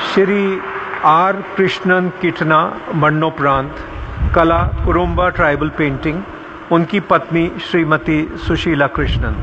Shri are Krishnan किटना मरणोपरांत कला Kurumba tribal painting, उनकी पत्नी श्रीमती सुशीला कृष्णन।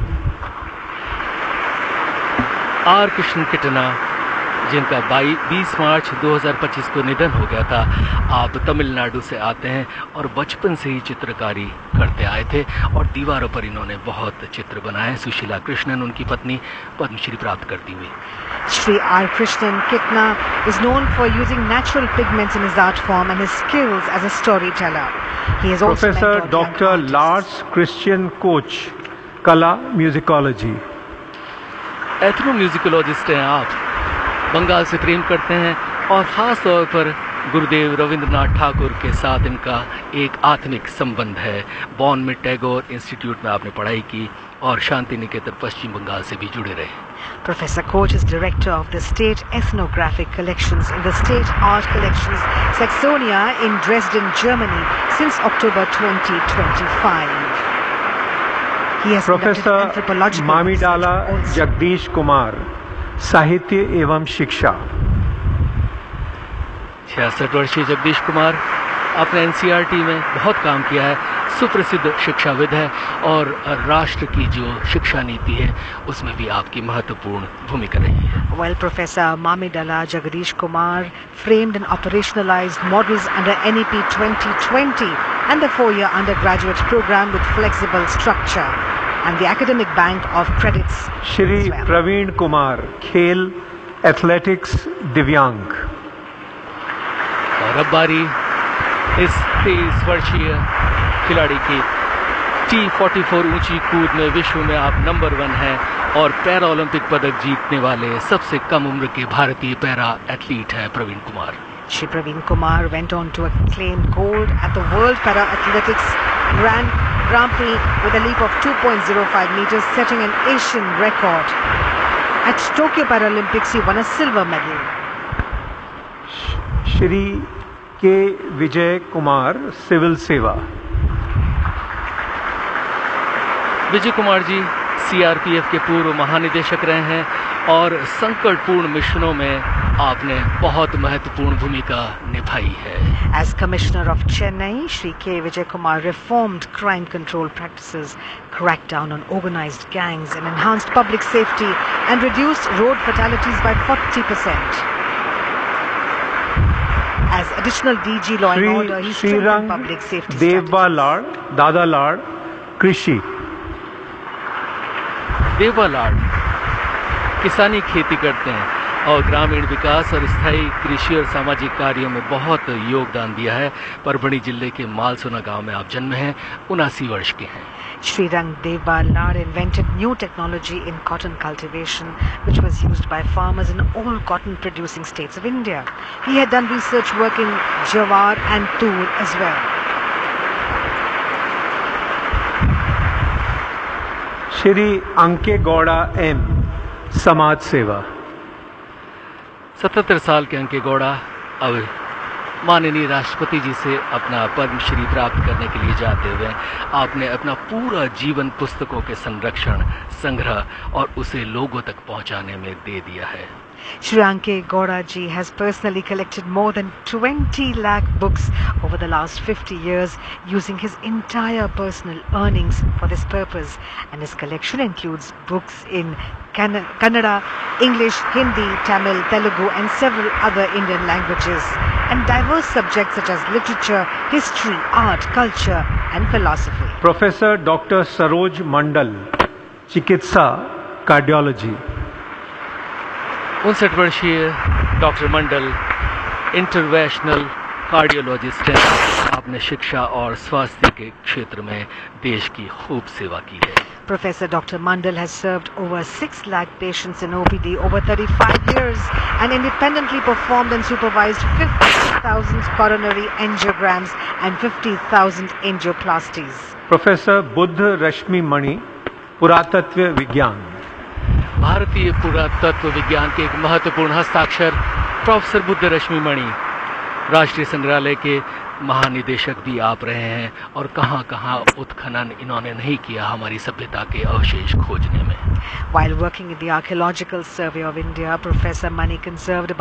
आर कृष्णन किटना, जिनका 20 मार्च 2025 को निधन हो गया था। आप तमिलनाडु से आते हैं और बचपन से ही चित्रकारी करते आए थे और दीवारों पर इन्होंने बहुत चित्र बनाए। सुशीला कृष्णन उनकी पत्नी, पद्मश्री प्राप्त करती हुई। Sri R. Krishnan Kitna is known for using natural pigments in his art form and his skills as a storyteller. He is also Professor Dr. Lars Christian Koch, कला म्यूजिकोलॉजी। एथनोम्यूजिकोलॉजिस्ट हैं आप, बंगाल से प्रेम करते हैं और ख़ास तौर पर गुरुदेव रविंद्रनाथ ठाकुर के साथ इनका एक आत्मिक संबंध है। बॉन में टैगोर इंस्टीट्यूट में आपने पढ़ाई की और शांति निकेतन पश्चिम बंगाल से भी जुड़े रहे। Professor Koch is director of the State Ethnographic Collections in the State Art Collections Saxonia in Dresden, Germany since October 2025. He has professor मामीडाला Jagdish Kumar, साहित्य एवं शिक्षा। 66 वर्षीय जगदीश कुमार आपने NCERT में बहुत काम किया है, सुप्रसिद्ध शिक्षाविद है और राष्ट्र की जो शिक्षा नीति है उसमें भी आपकी महत्वपूर्ण भूमिका रही है। While Professor Mamidala Jagadish Kumar framed and operationalized models under NEP 2020 and the 4-year undergraduate program with flexible structure and the academic bank of credits. Shri Praveen Kumar, खेल एथलेटिक्स दिव्यांग। और अब बारी इस 23 वर्षीय खिलाड़ी की T44 ऊंची कूद में विश्व में आप नंबर 1 हैं और पैरा ओलंपिक पदक जीतने वाले सबसे कम उम्र के भारतीय पैरा एथलीट हैं Praveen Kumar. Shri Praveen Kumar went on to claim gold at the World Para Athletics Grand Prix with a leap of 2.05 meters, setting an Asian record. At Tokyo Paralympics, he won a silver medal. Shri के Vijay Kumar, civil सेवा। Vijay Kumar ji CRPF के पूर्व महानिदेशक रहे हैं और संकटपूर्ण मिशनों में आपने बहुत महत्वपूर्ण भूमिका निभाई है। As Commissioner of Chennai, Shri K. Vijay Kumar reformed crime control practices, cracked down on organized gangs and enhanced public safety and reduced road fatalities by 40%. As additional DG Law and Order, he strengthened public safety strategies. Deuba लाड़, दादा लाड़, कृषि। देवबा लाड़ किसानी खेती करते हैं और ग्रामीण विकास और स्थायी कृषि और सामाजिक कार्यों में बहुत योगदान दिया है। परभणी जिले के मालसोना गांव में आप जन्मे हैं, 79 वर्ष के हैं। Sri Rang Deva Lad invented new technology in cotton cultivation, which was used by farmers in all cotton-producing states of India. He had done research work in Jawar and Tur as well. Shri अंके Gowda M, समाज सेवा। 77 साल के अंके गौड़ा अब माननीय राष्ट्रपति जी से अपना पद्मश्री प्राप्त करने के लिए जाते हुए आपने अपना पूरा जीवन पुस्तकों के संरक्षण, संग्रह और उसे लोगों तक पहुंचाने में दे दिया है। Shri Anke Gowda ji has personally collected more than 20 lakh books over the last 50 years using his entire personal earnings for this purpose, and his collection includes books in Kannada, English, Hindi, Tamil, Telugu and several other Indian languages, and diverse subjects such as literature, history, art, culture and philosophy. Professor Dr. Saroj Mandal, चिकित्सा cardiology. 59 वर्षीय doctor मंडल interventional cardiologist हैं। आपने शिक्षा और स्वास्थ्य के क्षेत्र में देश की खूब सेवा की है। Professor Dr. Mandal has served over 6 lakh patients in OPD over 35 years and independently performed and supervised 50,000 coronary angiograms and 50,000 angioplasties. Professor Buddha Rashmi Mani, पुरातत्व विज्ञान। भारतीय पुरातत्व विज्ञान के एक महत्वपूर्ण हस्ताक्षर प्रोफेसर बुद्ध रश्मि मणि, राष्ट्रीय संग्रहालय के महानिदेशक भी आप रहे हैं और कहां-कहां उत्खनन इन्होंने नहीं किया हमारी सभ्यता के अवशेष खोजने में। While working in the Archaeological Survey of India, Professor Mani conserved